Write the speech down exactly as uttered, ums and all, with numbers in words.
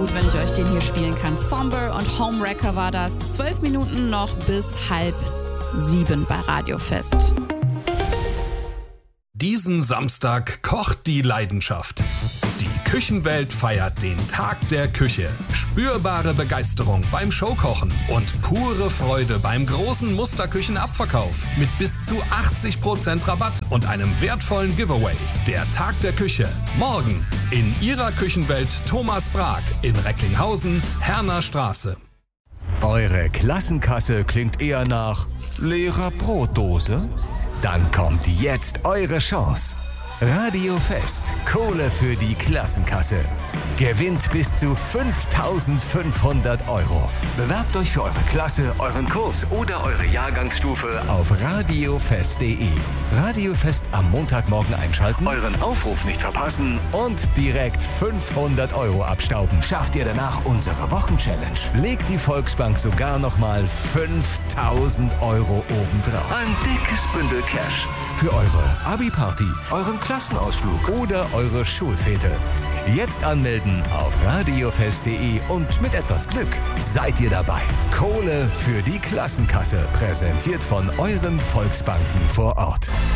gut, wenn ich euch den hier spielen kann. Somber und Homewrecker war das. Zwölf Minuten noch bis halb sieben bei Radiofest. Diesen Samstag kocht die Leidenschaft. Die Küchenwelt feiert den Tag der Küche. Spürbare Begeisterung beim Showkochen und pure Freude beim großen Musterküchenabverkauf mit bis zu achtzig Prozent Rabatt und einem wertvollen Giveaway. Der Tag der Küche. Morgen in Ihrer Küchenwelt Thomas Brag in Recklinghausen, Herner Straße. Eure Klassenkasse klingt eher nach leerer Brotdose? Dann kommt jetzt eure Chance. Radiofest. Kohle für die Klassenkasse. Gewinnt bis zu fünftausendfünfhundert Euro. Bewerbt euch für eure Klasse, euren Kurs oder eure Jahrgangsstufe auf radiofest punkt de. Radiofest am Montagmorgen einschalten, euren Aufruf nicht verpassen und direkt fünfhundert Euro abstauben. Schafft ihr danach unsere Wochenchallenge, legt die Volksbank sogar nochmal fünftausend Euro obendrauf. Ein dickes Bündel Cash für eure Abi-Party, euren Klassenausflug oder eure Schulfete. Jetzt anmelden auf radiofest punkt de und mit etwas Glück seid ihr dabei. Kohle für die Klassenkasse, präsentiert von euren Volksbanken vor Ort.